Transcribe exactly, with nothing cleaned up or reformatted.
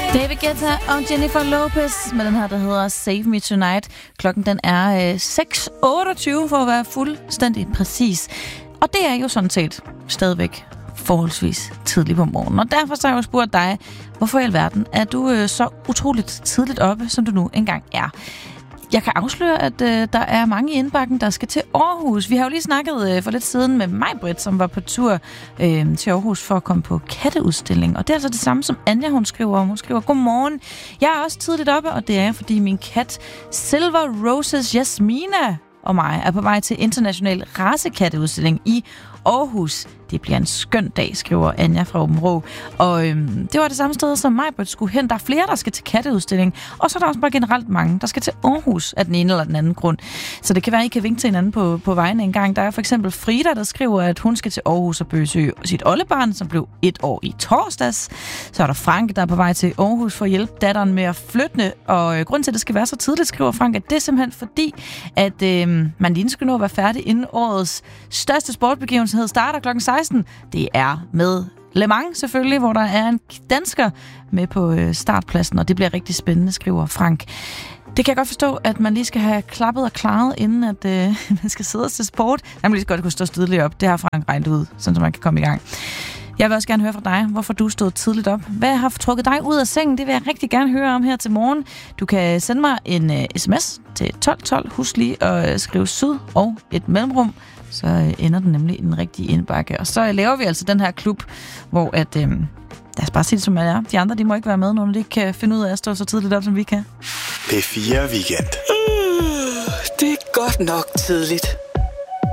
David Guetta og Jennifer Lopez med den her, der hedder Save Me Tonight. Klokken den er øh, seks otteogtyve for at være fuldstændig præcis. Og det er jo sådan set stadigvæk forholdsvis tidligt på morgenen. Og derfor så har jeg jo spurgt dig, hvorfor i alverden er du øh, så utroligt tidligt oppe, som du nu engang er. Jeg kan afsløre, at øh, der er mange i indbakken, der skal til Aarhus. Vi har jo lige snakket øh, for lidt siden med Maj-Britt, som var på tur øh, til Aarhus for at komme på katteudstilling. Og det er altså det samme, som Anja, hun skriver om. Hun skriver, godmorgen. Jeg er også tidligt oppe, og det er fordi min kat Silver Roses Jasmina og mig er på vej til international racekateudstilling i Aarhus. Det bliver en skøn dag, skriver Anja fra Åben Rå. Og øhm, det var det samme sted, som Maj-Britt skulle hen. Der er flere, der skal til katteudstilling. Og så er der også bare generelt mange, der skal til Aarhus af den ene eller den anden grund. Så det kan være, at I kan vinke til hinanden på, på vejen en gang. Der er for eksempel Frida, der skriver, at hun skal til Aarhus og besøge sit oldebarn, som blev et år i torsdags. Så er der Frank, der er på vej til Aarhus for at hjælpe datteren med at flytte. Og øh, grunden til, at det skal være så tidligt, skriver Frank, at det er simpelthen fordi, at øh, man lige skal nå at være færdig inden årets største sportbegivenhed starter klokken seksten. Det er med Le Mans selvfølgelig, hvor der er en dansker med på startpladsen, og det bliver rigtig spændende, skriver Frank. Det kan jeg godt forstå, at man lige skal have klappet og klaret, inden at øh, man skal sidde til sport. Jeg må lige så godt kunne stå tidligt op. Det har Frank regnet ud, sådan så man kan komme i gang. Jeg vil også gerne høre fra dig, hvorfor du stod tidligt op. Hvad har trukket dig ud af sengen? Det vil jeg rigtig gerne høre om her til morgen. Du kan sende mig en uh, sms til tolv tolv. Husk lige at uh, skrive syd og et mellemrum. Så uh, ender den nemlig i den rigtige indbakke. Og så uh, laver vi altså den her klub, hvor at... Uh, lad os bare sige det, som det er. De andre, de må ikke være med, når de ikke kan finde ud af at stå så tidligt op, som vi kan. P fire Weekend. Uh, det er godt nok tidligt.